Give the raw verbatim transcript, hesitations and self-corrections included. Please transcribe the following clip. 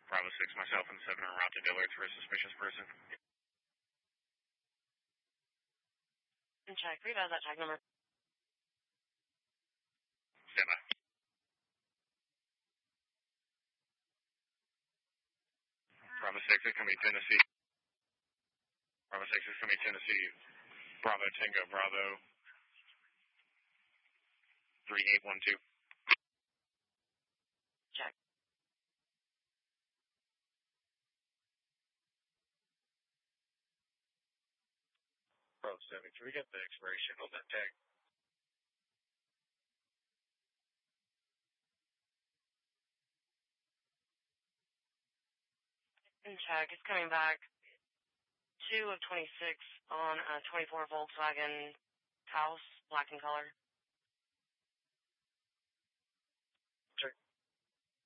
Bravo six, myself and seven en route to Dillard's for a suspicious person. Check. Revise that tag number. Stand by. Bravo six is coming Tennessee. Bravo six is coming Tennessee. Bravo Tango Bravo. three eight one two. Check. Bravo seven, can we get the expiration on that tag? Check. It's coming back. two of twenty-six on a twenty-four Volkswagen Taos, black in color.